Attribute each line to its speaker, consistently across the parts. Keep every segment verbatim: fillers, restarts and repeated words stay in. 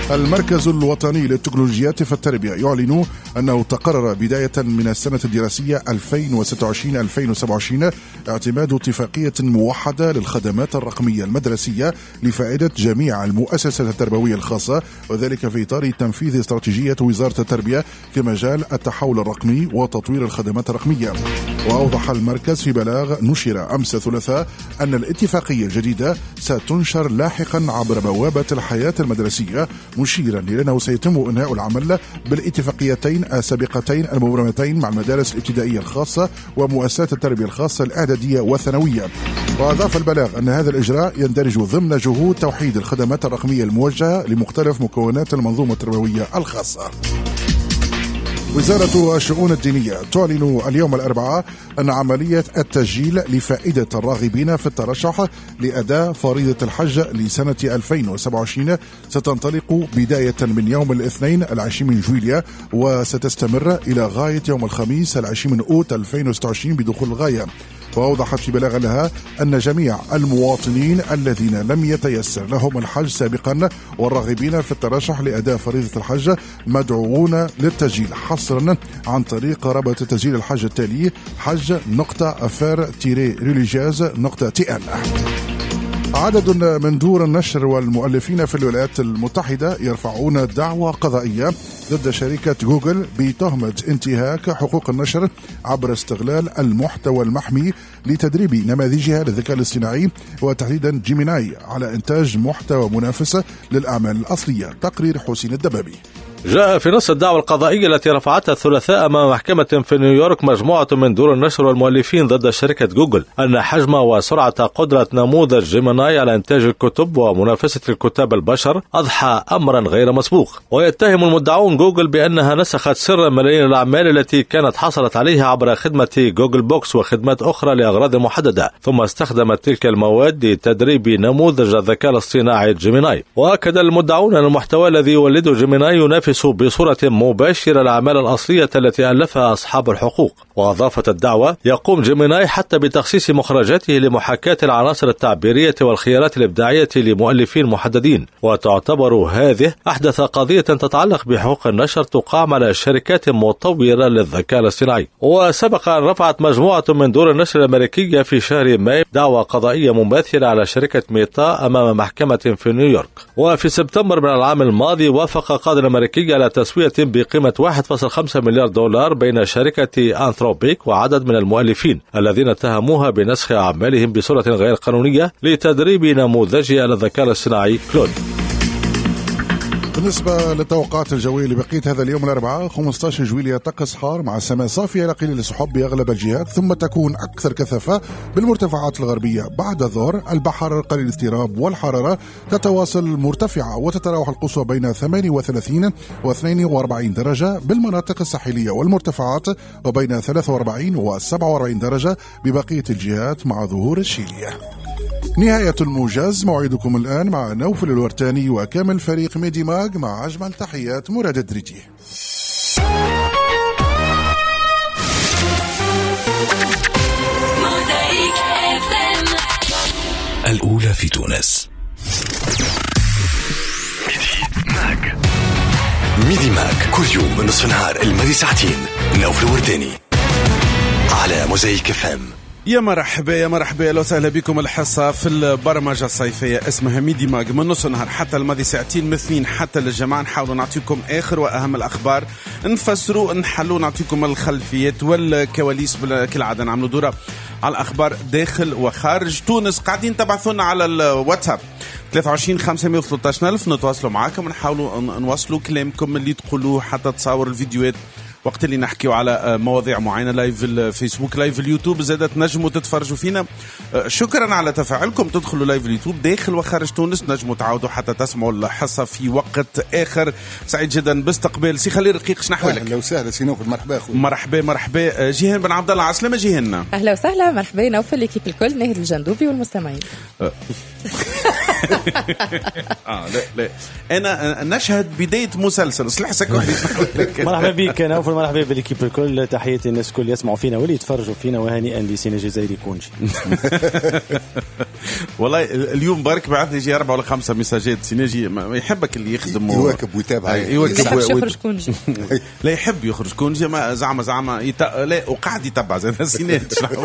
Speaker 1: المركز الوطني للتكنولوجيات في التربية يعلن أنه تقرر بداية من السنة الدراسية ألفين وستة وعشرين ألفين وسبعة وعشرين اعتماد اتفاقية موحدة للخدمات الرقمية المدرسية لفائدة جميع المؤسسات التربوية الخاصة، وذلك في إطار تنفيذ استراتيجية وزارة التربية في مجال التحول الرقمي وتطوير الخدمات الرقمية. وأوضح المركز في بلاغ نشر أمس الثلاثاء أن الاتفاقية الجديدة ستنشر لاحقا عبر بوابة الحياة المدرسية، مشيرا لأنه سيتم إنهاء العمل بالاتفاقيتين السابقتين المبرمتين مع المدارس الابتدائية الخاصة ومؤسسات التربية الخاصة الإعدادية والثانوية. وأضاف البلاغ أن هذا الإجراء يندرج ضمن جهود توحيد الخدمات الرقمية الموجهة لمختلف مكونات المنظومة التربوية الخاصة. وزارة الشؤون الدينية تعلن اليوم الأربعاء أن عملية التسجيل لفائدة الراغبين في الترشح لأداء فريضة الحج لسنة ألفين وسبعة وعشرين ستنطلق بداية من يوم الاثنين العشرين من جويليا وستستمر إلى غاية يوم الخميس العشرين من أوت ألفين وستة وعشرين بدخول الغاية. وأوضحت في بلاغ لها أن جميع المواطنين الذين لم يتيسر لهم الحج سابقا والراغبين في الترشح لأداء فريضة الحج مدعوون للتسجيل حصرا عن طريق رابط تسجيل الحج التالي حج نقطة أفار تيري ريليجياز نقطة تي ان. عدد من دور النشر والمؤلفين في الولايات المتحدة يرفعون دعوى قضائية ضد شركة جوجل بتهمة انتهاك حقوق النشر عبر استغلال المحتوى المحمي لتدريب نماذجها للذكاء الاصطناعي وتحديدا جيميناي على إنتاج محتوى منافس للأعمال الأصلية. تقرير حسين الدبابي.
Speaker 2: جاء في نص الدعوى القضائية التي رفعتها الثلاثاء أمام محكمة في نيويورك مجموعة من دور النشر والمؤلفين ضد شركة جوجل أن حجم وسرعة قدرة نموذج جيميناي على إنتاج الكتب ومنافسة الكتاب البشر أضحى أمرا غير مسبوق. ويتهم المدعون جوجل بأنها نسخت سر ملايين الأعمال التي كانت حصلت عليها عبر خدمة جوجل بوكس وخدمات أخرى لأغراض محددة، ثم استخدمت تلك المواد لتدريب نموذج الذكاء الاصطناعي جيميناي. وأكد المدعون أن المحتوى الذي يولده جيميناي ينافس بصورة مباشرة الأعمال الأصلية التي ألفها أصحاب الحقوق. وأضافت الدعوة يقوم جيميناي حتى بتخصيص مخرجاته لمحاكاة العناصر التعبيرية والخيارات الإبداعية لمؤلفين محددين، وتعتبر هذه أحدث قضية تتعلق بحقوق النشر تقام على شركات مطورة للذكاء الاصطناعي. وسبق أن رفعت مجموعة من دور النشر الأمريكية في شهر مايو دعوى قضائية مماثلة على شركة ميتا أمام محكمة في نيويورك. وفي سبتمبر من العام الماضي وافق قاضي الأمريكي على تسوية بقيمة واحد فاصلة خمسة مليار دولار بين شركة أنثروبيك وعدد من المؤلفين الذين اتهموها بنسخ أعمالهم بصورة غير قانونية لتدريب نموذجها على الذكاء الاصطناعي كلود.
Speaker 1: بالنسبة للتوقعات الجوية لبقية هذا اليوم الأربعاء خمسة عشر جويلية طقس حار مع السماء صافية إلى قليل السحب بأغلب الجهات، ثم تكون أكثر كثافة بالمرتفعات الغربية. بعد الظهر البحر قليل الاضطراب والحرارة تتواصل مرتفعة وتتراوح القصوى بين ثمانية وثلاثين و اثنين وأربعين درجة بالمناطق الساحلية والمرتفعات، وبين ثلاثة وأربعين و سبعة وأربعين درجة ببقية الجهات مع ظهور الشيلية. نهاية الموجز، موعدكم الآن مع نوفل الورتاني وكامل فريق ميدي ماج مع أجمل تحيات مراد الدريجي.
Speaker 3: الأولى في تونس. ميدي ماج ميدي ماج كل يوم من نصف نهار الماضي ساعتين. نوفل الورتاني على موزايك اف ام.
Speaker 4: يا مرحبا يا مرحبا لو سهلا بكم. الحصة في البرمجة الصيفية اسمها ميدي ماج من نص النهار حتى الماضي ساعتين من اثنين حتى للجماعة. نحاولوا نعطيكم آخر وأهم الأخبار، نفسروا نحلوا نعطيكم الخلفيات والكواليس. كالعادة نعملوا دورة على الأخبار داخل وخارج تونس. قاعدين تبعثونا على الواتساب ثلاثة وعشرين خمسمائة وثلاثة عشر ألف نتواصلوا معاكم ونحاولوا نوصلوا كلامكم اللي تقولوه حتى تصور الفيديوهات وقت اللي نحكيو على مواضيع معينة. لايف الفيسبوك لايف اليوتيوب زادت نجموا تتفرجوا فينا. شكرا على تفاعلكم. تدخلوا لايف اليوتيوب داخل وخارج تونس نجموا تعودوا حتى تسمعوا الحصة في وقت آخر. سعيد جدا باستقبال سي خليل رقيق. شنحوالك؟
Speaker 5: أهلا وسهلا سي نوفل. مرحبا أخوي.
Speaker 4: مرحبا مرحبا. جيهان بن عبد الله عسلامة. جيهان
Speaker 6: أهلا وسهلا. مرحبا نوفل ليكيب الكل ناهد الجندوبي والمستمعين.
Speaker 4: اه لا لا انا نشهد بدايه مسلسل اصلح سكوحي.
Speaker 5: مرحبا بك نوفل، مرحبا بالكيب الكل، تحياتي الناس الكل يسمعوا فينا واللي يتفرجوا فينا، وهنيئا لسينا جزائري كونجي.
Speaker 4: والله اليوم برك بعث لي جي أربعة ولا خمسة مساجات سيناجي، ما يحبك اللي يخدم
Speaker 6: يواكب ويتابع،
Speaker 4: يواكب
Speaker 7: يخرج كونجي.
Speaker 4: لا يحب يخرج كونجي، ما زعما زعما يت... لا وقاعد يتبع زي سيناج.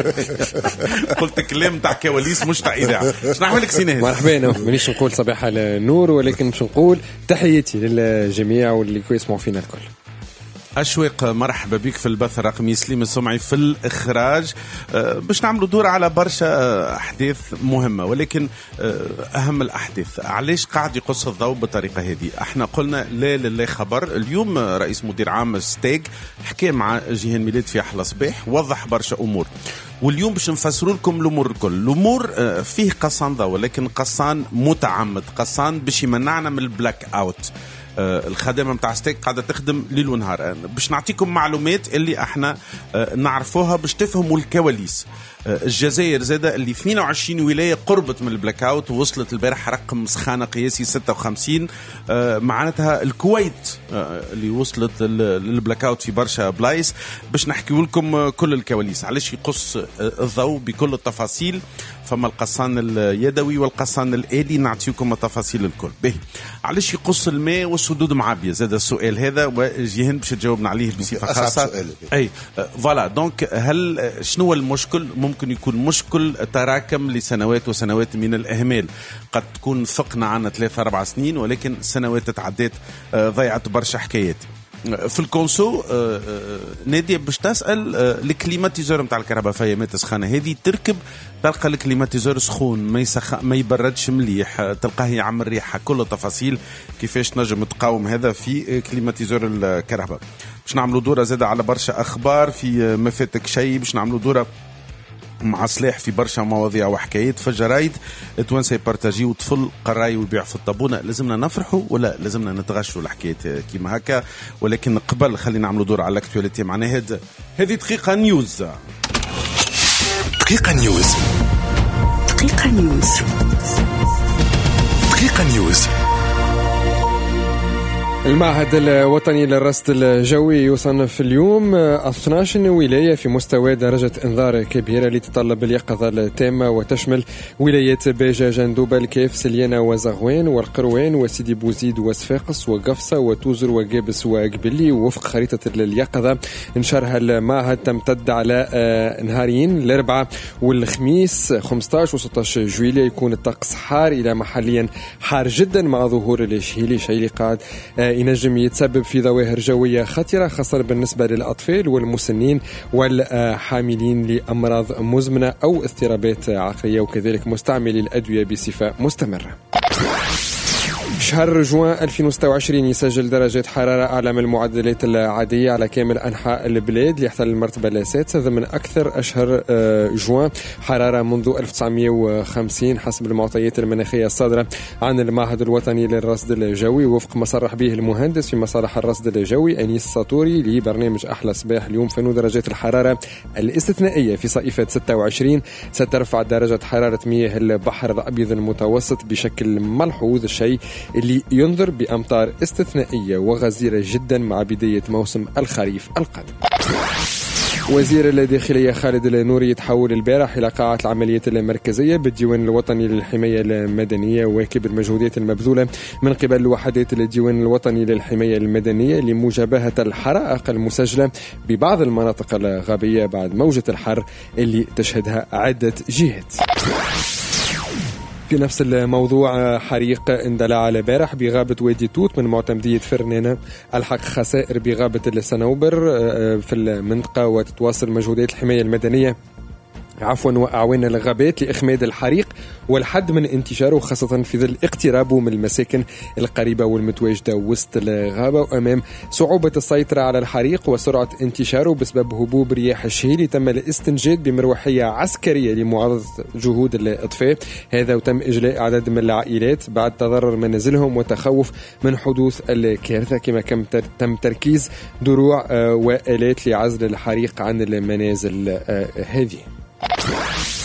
Speaker 4: قلت كلام تاع كواليس مش تاع اذاعه. شنو نعمل لك سيناج؟
Speaker 8: مرحبا، مانيش نقول صباح النور، ولكن باش نقول تحياتي للجميع واللي يسمعوا فينا الكل.
Speaker 4: أشواق مرحبا بك في البث الرقمي، سليم السمعي في الإخراج. أه باش نعملوا دور على برشا أه أحداث مهمة، ولكن أه أهم الأحداث علاش قاعد يقص الضوء بالطريقة هذه. احنا قلنا لا لله خبر. اليوم رئيس مدير عام ستيج حكى مع جيهان ميلاد في أحلى صباح، وضح برشا أمور، واليوم باش نفسروا لكم الأمور الكل. الأمور أه فيه قصان ضوء، ولكن قصان متعمد، قصان باش يمنعنا من البلاك أوت. آه الخدمة متاع ستيك قاعدة تخدم ليل ونهار. آه باش نعطيكم معلومات اللي احنا آه نعرفوها باش تفهموا الكواليس. آه الجزائر زادة اللي اثنين وعشرين ولاية قربت من البلاك اوت، ووصلت البارح رقم سخانة قياسي ستة وخمسين. آه معناتها الكويت آه اللي وصلت للبلاك اوت في برشا بلايس. باش نحكي لكم آه كل الكواليس، علاش يقص آه الضوء بكل التفاصيل. فما القصان اليدوي والقصان الآلي، نعطيكم التفاصيل الكل. به علاش يقص الماء والسدود معبية؟ زاد السؤال هذا وجيهان باش تجاوبنا عليه بصفة خاصة. اي فوالا دونك هل شنو المشكل؟ ممكن يكون مشكل تراكم لسنوات وسنوات من الإهمال. قد تكون فقنا عنا ثلاثة أربع سنين، ولكن سنوات تعديت ضيعت برشا حكايات. في الكونسو نادية باش تسأل الكليماتيزور نتاع الكهرباء فيامات سخانة هذه تركب، تلقى الكليماتيزور سخون ما يسخ ما يبردش مليح، تلقاه يعمل ريحة. كل التفاصيل كيفاش نجم تقاوم هذا في كليماتيزور الكهرباء. باش نعملوا دورة زادة على برشا أخبار في ما فاتك شيء. باش نعملوا دورة مع صلاح في برشا مواضيع وحكايات في الجرايد. توانسة يبارتاجيو طفل قراي ويبيع في الطابونة. لازمنا نفرحوا ولا لازمنا نتغشوا الحكايات كيما هكا؟ ولكن قبل خلينا نعملوا دور على الاكتواليتي مع نهاد. هذه دقيقة نيوز.
Speaker 3: دقيقة نيوز.
Speaker 7: دقيقة نيوز.
Speaker 3: دقيقة نيوز.
Speaker 8: المعهد الوطني للرصد الجوي يصنف اليوم اثني عشر ولاية في مستوى درجة انذار كبيرة لتتطلب اليقظة التامة، وتشمل ولايات باجة، جندوبة، الكيف، سليانة وزغوان والقروان وسيدي بوزيد وصفاقس وقفصة وتوزر وقابس وقبلي. وفق خريطة اليقظة نشرها المعهد تمتد على نهارين الأربعاء والخميس خمسة عشر و ستة عشر جويلية. يكون الطقس حار إلى محليا حار جدا مع ظهور الشهيلي، شيء اللي قاعد ينجم يتسبب في ظواهر جوية خطرة، خاصة بالنسبة للأطفال والمسنين والحاملين لأمراض مزمنة أو اضطرابات عقلية، وكذلك مستعملي الأدوية بصفة مستمرة. شهر جوان ألفين وستة وعشرين يسجل درجة حرارة أعلى من المعدلات العادية على كامل أنحاء البلاد، ليحتل المرتبة السادسة ضمن أكثر أشهر جوان حرارة منذ ألف وتسعمائة وخمسين حسب المعطيات المناخية الصادرة عن المعهد الوطني للرصد الجوي، وفق ما صرح به المهندس في مصالح الرصد الجوي أنيس ساطوري لبرنامج أحلى صباح اليوم. فإن درجات الحرارة الاستثنائية في صيفة ستة وعشرين سترفع درجة حرارة مياه البحر الأبيض المتوسط بشكل ملحوظ، الشيء اللي ينذر بأمطار استثنائية وغزيرة جدا مع بداية موسم الخريف القادم. وزير الداخلية خالد النوري يتحول البارح إلى قاعة العمليات المركزية بالديوان الوطني للحماية المدنية، واكب المجهودات المبذولة من قبل الوحدات الديوان الوطني للحماية المدنية لمجابهة الحرائق المسجلة ببعض المناطق الغابية بعد موجة الحر اللي تشهدها عدة جهات. في نفس الموضوع حريق اندلع البارح بغابة وادي توت من معتمدية فرنانة، الحق خسائر بغابة الصنوبر في المنطقة، وتتواصل مجهودات الحماية المدنية عفوا وأعوان الغابات لإخماد الحريق والحد من انتشاره، خاصة في ظل اقترابه من المساكن القريبة والمتواجدة وسط الغابة، وأمام صعوبة السيطرة على الحريق وسرعة انتشاره بسبب هبوب رياح الشهيلي. تم الاستنجاد بمروحية عسكرية لمعارضة جهود الإطفاء هذا، وتم إجلاء عدد من العائلات بعد تضرر منازلهم وتخوف من حدوث الكارثة، كما تم تركيز دروع وآلات لعزل الحريق عن المنازل هذه.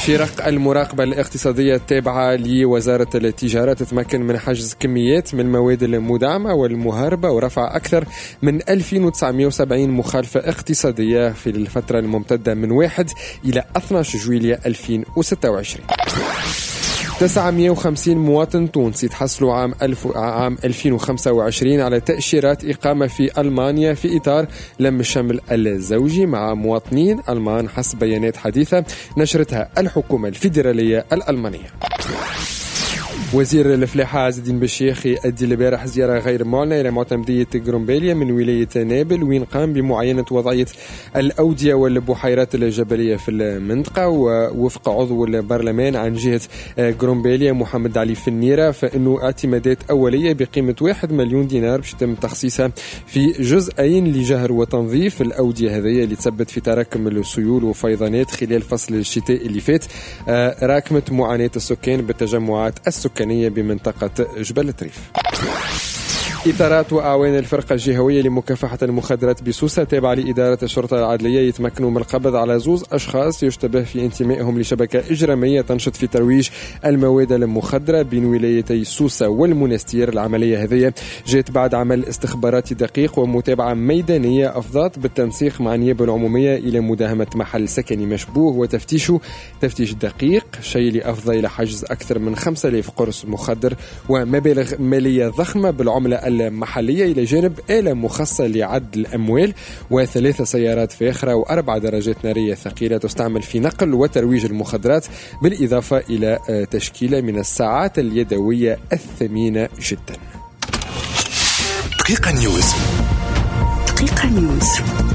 Speaker 8: فرق المراقبة الاقتصادية التابعة لوزارة التجارة تتمكن من حجز كميات من المواد المدعمة والمهربة ورفع أكثر من ألف وتسعمائة وسبعين مخالفة اقتصادية في الفترة الممتدة من واحد إلى اثني عشر جويلية ألفين وستة وعشرين. تسعمائة وخمسين مواطن تونسي تحصلوا عام ألف عام ألفين وخمسة وعشرين على تأشيرات إقامة في ألمانيا في إطار لم الشمل الزوجي مع مواطنين ألمان حسب بيانات حديثة نشرتها الحكومة الفيدرالية الألمانية. وزير الفلاحة عز الدين بشيخ يؤدي البارح زيارة غير معلنة إلى معتمدية غرومبيليا من ولاية نابل وين قام بمعاينة وضعية الأودية والبحيرات الجبلية في المنطقة. ووفق عضو البرلمان عن جهة غرومبيليا محمد علي فنيرة فإنه اعتمادات أولية بقيمة واحد مليون دينار باش يتم تخصيصها في جزئين لجهر وتنظيف الأودية هذه اللي تسبت في تراكم السيول وفيضانات خلال فصل الشتاء اللي فات راكمت معاناة السكان بالتجمعات السكانية بمنطقة جبل التريف. إطارات وأعوان الفرقة الجهوية لمكافحة المخدرات بسوسة تابعة لإدارة الشرطة العدلية يتمكنوا من القبض على زوز أشخاص يشتبه في انتمائهم لشبكة إجرامية تنشط في ترويج المواد المخدرة بين ولايتي سوسة والمنستير. العملية هذه جاءت بعد عمل استخباراتي دقيق ومتابعة ميدانية أفضت بالتنسيق مع النيابة العمومية إلى مداهمة محل سكني مشبوه وتفتيشه تفتيش دقيق، شيء اللي أفضى إلى حجز أكثر من خمسة آلاف قرص مخدر ومبالغ مالية ضخمة بالعملة المحلية إلى جانب آلة مخصصة لعد الأموال وثلاثة سيارات فاخرة وأربع دراجات نارية ثقيلة تستعمل في نقل وترويج المخدرات، بالإضافة إلى تشكيلة من الساعات اليدوية الثمينة جدا.
Speaker 3: دقيقة نيوز.
Speaker 7: دقيقة نيوز.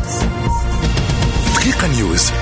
Speaker 3: دقيقة نيوز.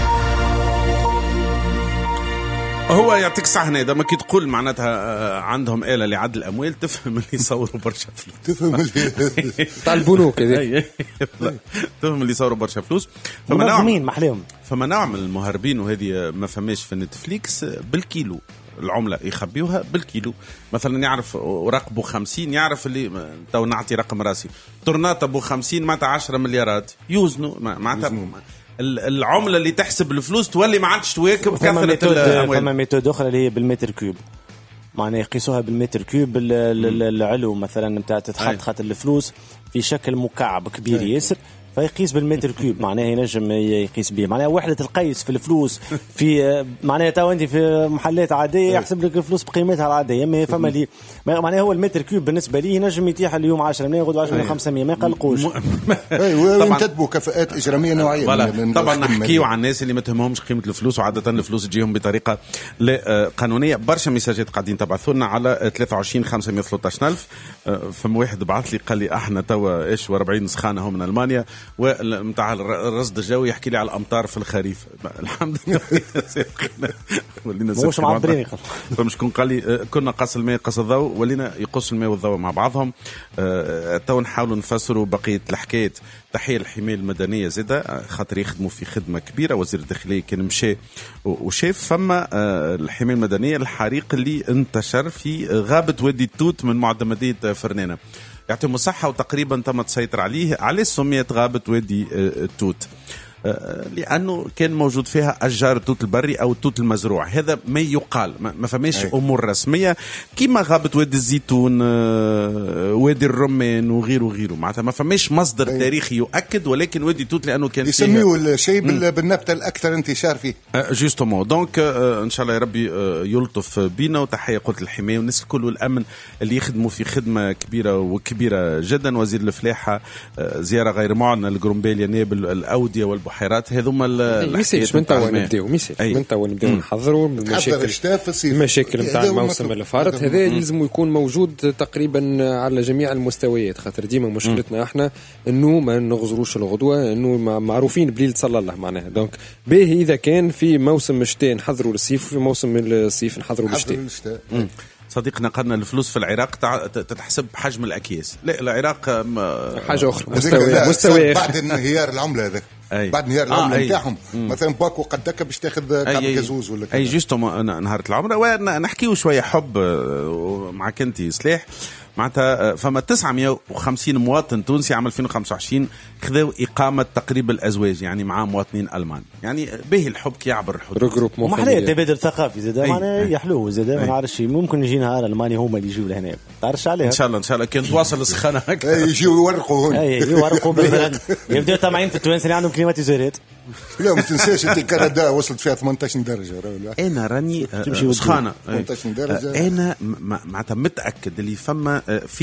Speaker 4: هو يعطيك صح هنا اذا ما كي تقول معناتها عندهم آلة لعد الأموال تفهم اللي يصوروا برشا فلوس.
Speaker 1: تفهم اللي
Speaker 8: تاع البنوك هذيك.
Speaker 4: تفهم اللي يصوروا برشا فلوس.
Speaker 5: فما نوع محليهم.
Speaker 4: فما نوع من المهربين وهذه ما فماش في نتفليكس بالكيلو. العملة يخبيوها بالكيلو. مثلا يعرف ورق بو خمسين يعرف اللي تو نعطي رقم راسي تورنات بو خمسين معناتها عشرة مليارات يوزنوا معناتها العملة اللي تحسب الفلوس تولي ما عادش تواكب كثرة الأموال.
Speaker 5: فما ميثود أخرى اللي هي بالمتر كيوب معناه يقيسوها بالمتر كيوب العلو مثلا نتاع تتحط خاطر الفلوس في شكل مكعب كبير ياسر فيقيس بالمتر كيوب معناه ينجم يقيس به معناه وحدة القيس في الفلوس في معناه تو انت في محلات عادية يحسب لك الفلوس بقيمتها العادية ما فما لي معناه هو المتر كيوب بالنسبة لي ينجم يتيح اليوم عشرة ملايين يغدو عشرة ملايين خمسمية ما يقلقوش.
Speaker 1: طبعا تتبو كفاءات إجرامية نوعية.
Speaker 4: طبعا نحكيو عن الناس اللي ما تهمهمش قيمة الفلوس وعادة الفلوس تجيهم بطريقة لا قانونية. برشا ميساجات قاعدين تبعثوا لنا على ثلاثة وعشرين خمسمية وثلاثة عشر ألف. فما واحد بعث لي قال لي احنا توا ايش وأربعين سخانة هم من ألمانيا ومتاع الرصد الجوي يحكي لي على الأمطار في الخريف. الحمد لله ولينا
Speaker 5: مش معبرين
Speaker 4: فمش كون قال لي كنا قص الماء قص الضوء ولينا يقص الماء والضوء مع بعضهم. تو نحاولوا نفسروا بقية الحكاية. تحية الحماية المدنية زادة خاطر يخدموا في خدمة كبيرة. وزير الداخلية كان مشى وشاف فما الحماية المدنية الحريق اللي انتشر في غابة وادي التوت من معتمدية فرنانة يعطيهم الصحة وتقريبا تم تسيطر عليه. عليه سميت غابة وادي التوت لأنه كان موجود فيها أشجار التوت البري أو التوت المزروع. هذا ما يقال ما فماش أمور رسمية كما غابة وادي الزيتون وادي الرمان وغيره وغيره معناتها ما فماش مصدر تاريخي يؤكد ولكن وادي التوت لأنه كان
Speaker 1: يسميه الشيء بالنبتة الأكثر انتشار فيه
Speaker 4: جوستومون. دونك إن شاء الله يا ربي يلطف بينا. وتحية قلت الحماية والناس الكل والأمن اللي يخدموا في خدمة كبيرة وكبيرة جدا. وزير الفلاحة زيارة غير معلنة لغرومبيليا نابل الأودية والبحيرات بحيرات هذوما
Speaker 8: الميساج من توا نبداو ميساج من توا نبداو نحضروا المشاكل المشاكل نتاع الموسم الفارط هذا لازم يكون موجود تقريبا على جميع المستويات خاطر ديما مشكلتنا احنا انه ما نغزروش الغدوه انه معروفين بليل صلى الله معناها. دونك باهي اذا كان في موسم الشتاء نحضروا للصيف وفي موسم الصيف نحضروا للشتاء.
Speaker 4: صديقنا قالنا الفلوس في العراق تتحسب بحجم الأكياس. لا العراق
Speaker 8: حاجة أخرى مستوى مستوى
Speaker 1: بعد انهيار العملة هذا
Speaker 6: بعد نهار العمله نتاعهم مثلا باكو قدك باش تاخذ كعب جازوز ولا
Speaker 4: اي جوستو نهار العمره. ونحكيو شويه حب معك انت سلاح معناتها فما تسعمائة وخمسين مواطن تونسي عام ألفين وخمسة وعشرين خذوا إقامة تقريب الأزواج يعني مع مواطنين ألمان. يعني به الحب كي يعبر الحدود
Speaker 5: ومحلية تبادل ثقافي زاد معناها يحلو زاد ما نعرفش ممكن يجي نهار ألماني هما اللي يجيو لهنا تعرفش عليها
Speaker 4: إن شاء الله إن شاء الله كان تواصل السخانة هكا
Speaker 6: يجيو يورقوا هون
Speaker 5: أي يورقوا مثلا يبدأوا طمعين في التوانسة اللي عندهم كليماتيزورات.
Speaker 6: لا ما تنساش انت كندا وصلت فيها ثمانية عشر درجه.
Speaker 4: انا راني سخانه ثمانية عشر درجه. انا معناتها متاكد اللي فما في